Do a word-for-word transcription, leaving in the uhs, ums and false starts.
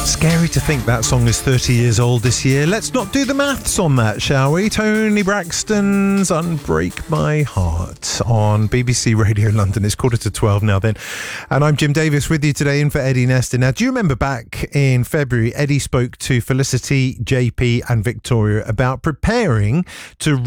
Scary to think that song is thirty years old this year. Let's not do the maths on that, shall we? Tony Braxton's Unbreak My Heart on B B C Radio London. It's quarter to twelve now then. And I'm Jim Davis with you today in for Eddie Nestor. Now, do you remember back in February, Eddie spoke to Felicity, J P and Victoria about preparing to